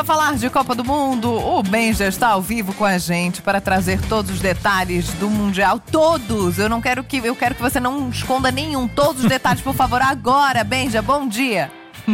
falar de Copa do Mundo, o Benja está ao vivo com a gente para trazer todos os detalhes do Mundial. Todos! Eu quero que você não esconda nenhum. Todos os detalhes, por favor, agora, Benja. Bom dia!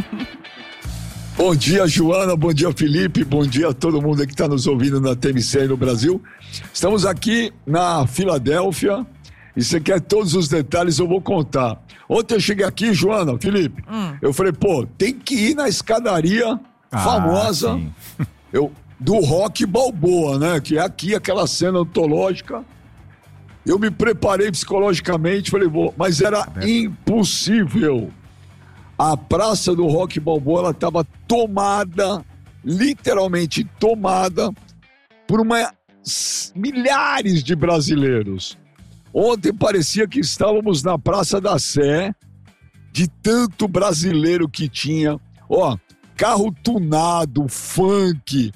Bom dia, Joana, bom dia, Felipe, bom dia a todo mundo que está nos ouvindo na TMC no Brasil. Estamos aqui na Filadélfia e você quer todos os detalhes, eu vou contar. Ontem eu cheguei aqui, Joana, Felipe, eu falei, tem que ir na escadaria famosa do Rock Balboa, né? Que é aqui aquela cena antológica. Eu me preparei psicologicamente, falei, mas era impossível. A praça do Rock Balboa, ela estava tomada, literalmente tomada, por milhares de brasileiros. Ontem parecia que estávamos na Praça da Sé, de tanto brasileiro que tinha. Carro tunado, funk,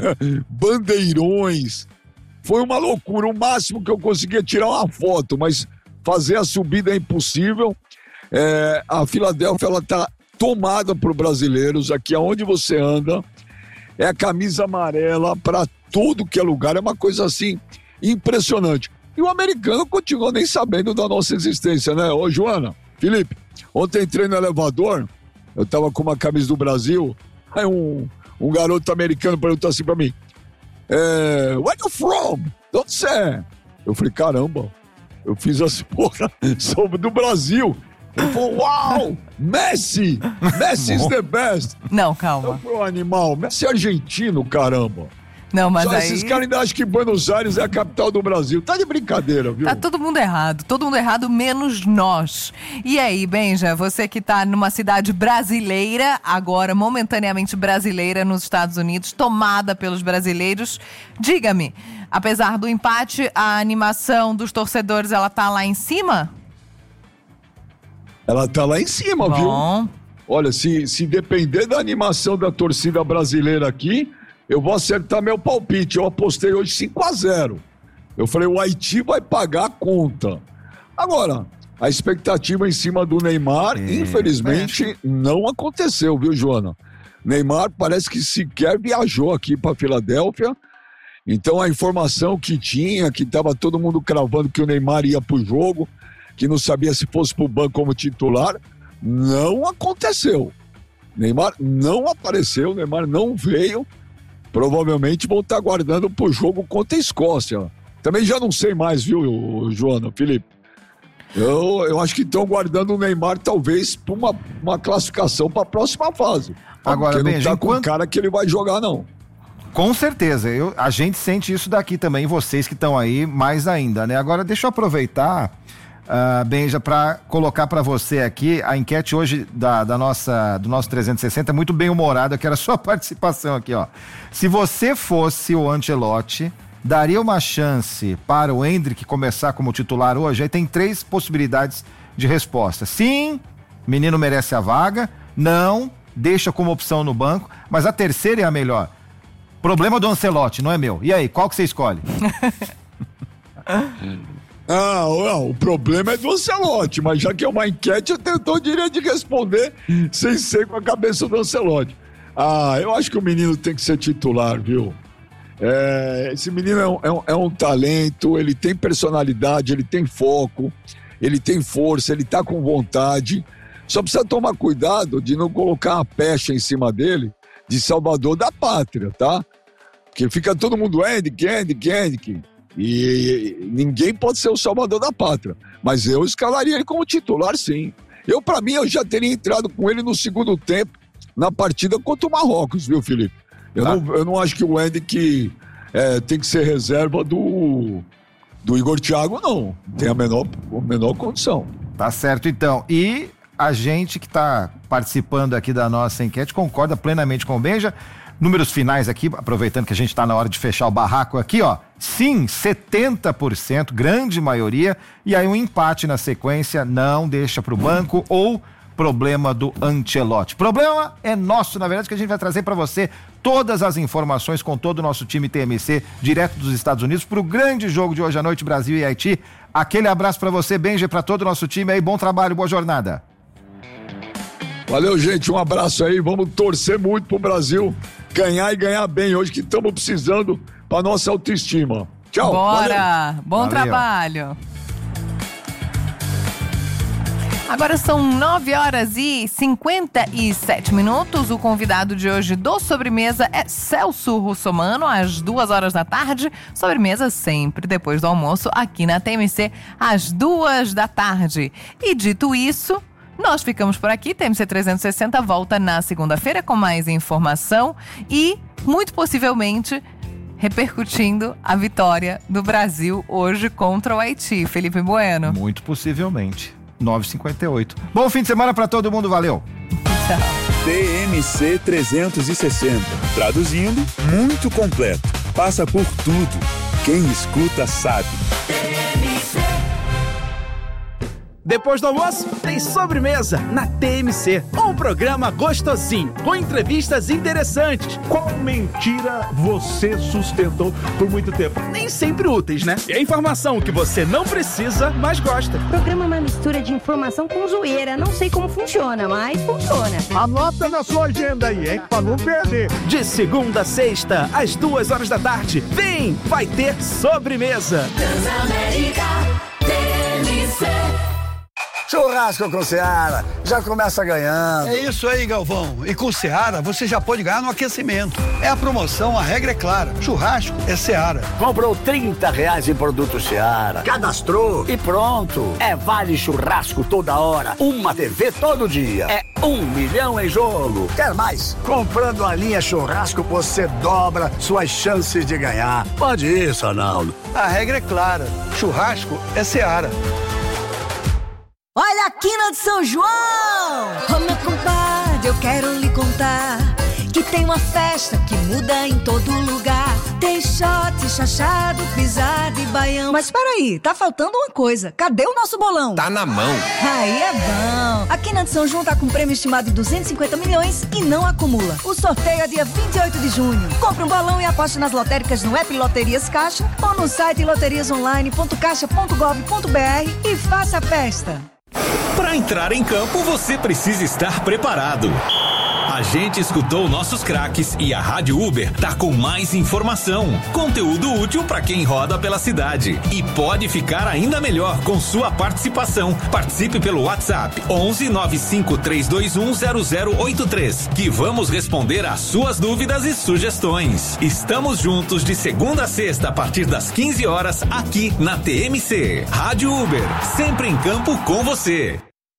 bandeirões. Foi uma loucura. O máximo que eu conseguia tirar uma foto, mas fazer a subida é impossível. A Filadélfia, ela tá tomada por brasileiros. Aqui aonde você anda é a camisa amarela para tudo que é lugar. É uma coisa assim impressionante. E o americano continua nem sabendo da nossa existência, né? Ô, Joana, Felipe, ontem entrei no elevador, eu tava com uma camisa do Brasil, aí um garoto americano perguntou assim pra mim, where you from? De onde você é? Eu falei, caramba, eu fiz as porra sobre do Brasil. Ele falou, uau, Messi is the best. Não, calma. Eu falei, animal, Messi é argentino, caramba. Não, mas só esses caras ainda acham que Buenos Aires é a capital do Brasil. Tá de brincadeira, viu? Tá todo mundo errado, menos nós. E aí, Benja, você que tá numa cidade brasileira, agora momentaneamente brasileira nos Estados Unidos, tomada pelos brasileiros, diga-me, apesar do empate, a animação dos torcedores, ela tá lá em cima? Ela tá lá em cima, viu? Olha, se depender da animação da torcida brasileira aqui, eu vou acertar meu palpite. Eu apostei hoje 5-0. Eu falei, o Haiti vai pagar a conta. Agora, a expectativa em cima do Neymar, infelizmente, não aconteceu, viu, Joana? Neymar parece que sequer viajou aqui para Filadélfia. Então, a informação que tinha, que estava todo mundo cravando que o Neymar ia pro jogo, que não sabia se fosse pro banco como titular, não aconteceu. Neymar não apareceu, Neymar não veio. Provavelmente vão estar aguardando pro jogo contra a Escócia. Também já não sei mais, viu, Joana, Felipe? Eu acho que estão guardando o Neymar talvez para uma classificação para a próxima fase. Agora, porque não tá com cara que ele vai jogar, não. Com certeza, a gente sente isso daqui também, vocês que estão aí mais ainda, né? Agora deixa eu aproveitar, Benja, para colocar para você aqui a enquete hoje do nosso 360, muito bem humorada, que era a sua participação aqui, ó. Se você fosse o Ancelotti, daria uma chance para o Endrick começar como titular hoje? Aí tem 3 possibilidades de resposta. Sim, menino merece a vaga. Não, deixa como opção no banco. Mas a terceira é a melhor. Problema do Ancelotti, não é meu. E aí, qual que você escolhe? O problema é do Ancelotti, mas já que é uma enquete, eu tenho todo o direito de responder sem ser com a cabeça do Ancelotti. Eu acho que o menino tem que ser titular, viu? Esse menino é um talento, ele tem personalidade, ele tem foco, ele tem força, ele tá com vontade. Só precisa tomar cuidado de não colocar uma pecha em cima dele de salvador da pátria, tá? Porque fica todo mundo Endrick. E ninguém pode ser o salvador da pátria. Mas eu escalaria ele como titular, sim. Pra mim, eu já teria entrado com ele no segundo tempo na partida contra o Marrocos, viu, Felipe? Eu não acho que o Endrick tem que ser reserva do Igor Thiago, não. Tem a menor condição. Tá certo, então. E a gente que está participando aqui da nossa enquete concorda plenamente com o Benja. Números finais aqui, aproveitando que a gente está na hora de fechar o barraco aqui, ó. Sim, 70%, grande maioria. E aí um empate na sequência, não deixa para o banco ou problema do Ancelotti. Problema é nosso, na verdade, que a gente vai trazer para você todas as informações com todo o nosso time TMC, direto dos Estados Unidos, para o grande jogo de hoje à noite, Brasil e Haiti. Aquele abraço para você, Benja, para todo o nosso time aí. Bom trabalho, boa jornada. Valeu, gente, um abraço aí. Vamos torcer muito pro Brasil ganhar e ganhar bem hoje, que estamos precisando para nossa autoestima. Tchau. Bora! Valeu. Bom trabalho! Agora são 9h57. O convidado de hoje do Sobremesa é Celso Russomano, às 2h da tarde. Sobremesa sempre depois do almoço, aqui na TMC, às 2h. E dito isso, nós ficamos por aqui. TMC 360 volta na segunda-feira com mais informação e, muito possivelmente, repercutindo a vitória do Brasil hoje contra o Haiti. Felipe Bueno. Muito possivelmente. 9h58. Bom fim de semana para todo mundo, valeu! Tchau. TMC 360. Traduzindo, muito completo. Passa por tudo. Quem escuta sabe. Depois do almoço, tem Sobremesa na TMC. Um programa gostosinho, com entrevistas interessantes. Qual mentira você sustentou por muito tempo? Nem sempre úteis, né? E a informação que você não precisa, mas gosta. O programa é uma mistura de informação com zoeira. Não sei como funciona, mas funciona. Anota na sua agenda aí, hein? Pra não perder. De segunda a sexta, às 2h da tarde. Vem, vai ter Sobremesa. Transamérica, TMC. Churrasco com Seara, já começa ganhando. É isso aí, Galvão. E com Seara, você já pode ganhar no aquecimento. É a promoção, a regra é clara. Churrasco é Seara. Comprou R$30 em produto Seara, cadastrou e pronto. É vale churrasco toda hora, uma TV todo dia. É 1 milhão em jogo. Quer mais? Comprando a linha churrasco, você dobra suas chances de ganhar. Pode isso, Arnaldo. A regra é clara. Churrasco é Seara. Olha a quina de São João! Ô meu compadre, eu quero lhe contar que tem uma festa que muda em todo lugar. Tem shot, chachado, pisado e baião. Mas peraí, tá faltando uma coisa. Cadê o nosso bolão? Tá na mão. Aí é bom. A quina de São João tá com prêmio estimado de 250 milhões e não acumula. O sorteio é dia 28 de junho. Compre um bolão e aposte nas lotéricas no app Loterias Caixa ou no site loteriasonline.caixa.gov.br e faça a festa. Para entrar em campo, você precisa estar preparado. A gente escutou nossos craques e a Rádio Uber tá com mais informação, conteúdo útil para quem roda pela cidade. E pode ficar ainda melhor com sua participação. Participe pelo WhatsApp 11 95 321 0083, que vamos responder às suas dúvidas e sugestões. Estamos juntos de segunda a sexta a partir das 15 horas aqui na TMC. Rádio Uber, sempre em campo com você.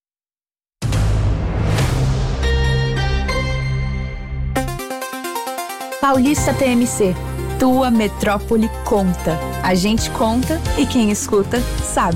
Paulista TMC, tua metrópole conta. A gente conta e quem escuta sabe.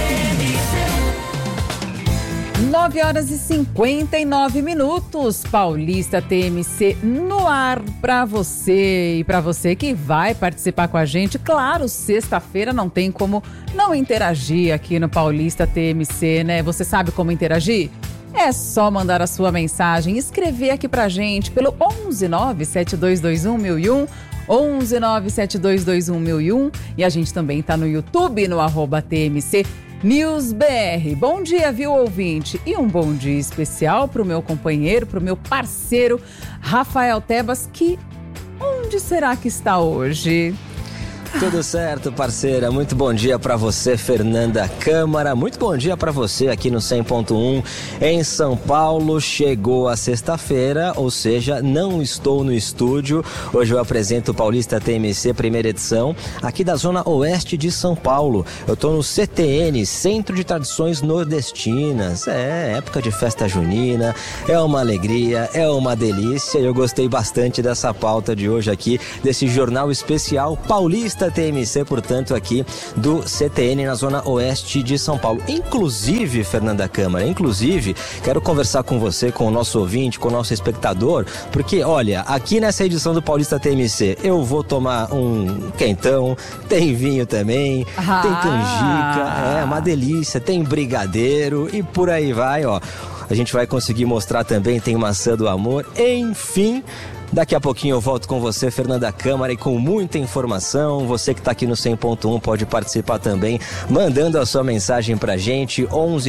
9h59. Paulista TMC no ar pra você. E pra você que vai participar com a gente, claro, sexta-feira não tem como não interagir aqui no Paulista TMC, né? Você sabe como interagir? É só mandar a sua mensagem, escrever aqui pra gente pelo 11972211001, 11972211001, e a gente também tá no YouTube, no @TMC News BR. Bom dia, viu, ouvinte? E um bom dia especial pro meu companheiro, pro meu parceiro, Rafael Tebas, que onde será que está hoje? Tudo certo, parceira. Muito bom dia pra você, Fernanda Câmara. Muito bom dia pra você aqui no 100.1 em São Paulo. Chegou a sexta-feira, ou seja, não estou no estúdio. Hoje eu apresento o Paulista TMC, primeira edição, aqui da zona oeste de São Paulo. Eu tô no CTN, Centro de Tradições Nordestinas. É época de festa junina, é uma alegria, é uma delícia. Eu gostei bastante dessa pauta de hoje aqui, desse jornal especial Paulista TMC, portanto, aqui do CTN na zona oeste de São Paulo. Inclusive, Fernanda Câmara, quero conversar com você, com o nosso ouvinte, com o nosso espectador, porque, olha, aqui nessa edição do Paulista TMC, eu vou tomar um quentão, tem vinho também, tem canjica, é uma delícia, tem brigadeiro e por aí vai, ó. A gente vai conseguir mostrar também, tem maçã do amor, enfim, Daqui a pouquinho eu volto com você, Fernanda Câmara, e com muita informação. Você que está aqui no 100.1 pode participar também, mandando a sua mensagem pra gente,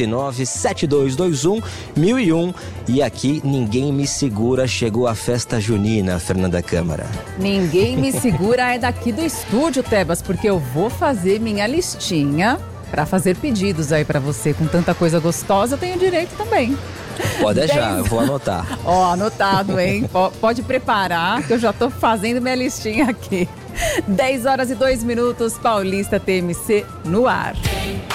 11972211001. E aqui ninguém me segura, chegou a festa junina, Fernanda Câmara. Ninguém me segura é daqui do estúdio, Tebas, porque eu vou fazer minha listinha para fazer pedidos aí para você. Com tanta coisa gostosa, eu tenho direito também. Pode deixar, eu vou anotar. Ó, anotado, hein? Pode preparar, que eu já tô fazendo minha listinha aqui. 10 horas e 2 minutos, Paulista TMC no ar.